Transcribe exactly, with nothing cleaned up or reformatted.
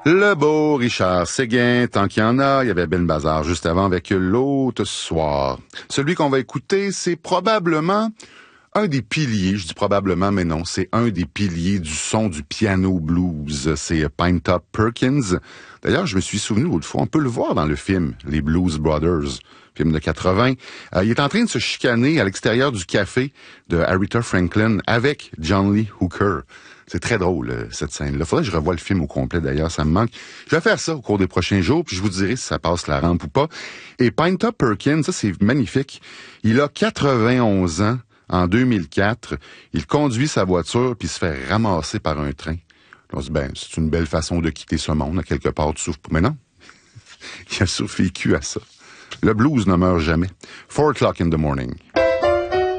Le beau Richard Séguin, tant qu'il y en a, il y avait Ben Bazar juste avant avec L'autre soir. Celui qu'on va écouter, c'est probablement un des piliers, je dis probablement, mais non, c'est un des piliers du son du piano blues. C'est Pinetop Perkins. D'ailleurs, je me suis souvenu l'autre fois, on peut le voir dans le film, les Blues Brothers, film de quatre-vingts. Euh, il est en train de se chicaner à l'extérieur du café de Aretha Franklin avec John Lee Hooker. C'est très drôle, euh, cette scène-là. Faudrait que je revoie le film au complet, d'ailleurs, ça me manque. Je vais faire ça au cours des prochains jours, puis je vous dirai si ça passe la rampe ou pas. Et Pinetop Perkins, ça, c'est magnifique. Il a quatre-vingt-onze ans en deux mille quatre. Il conduit sa voiture, puis il se fait ramasser par un train. On se dit, ben, c'est une belle façon de quitter ce monde, à quelque part, tu souffres. Mais non, il a survécu à ça. Le blues ne meurt jamais. Four o'clock in the morning.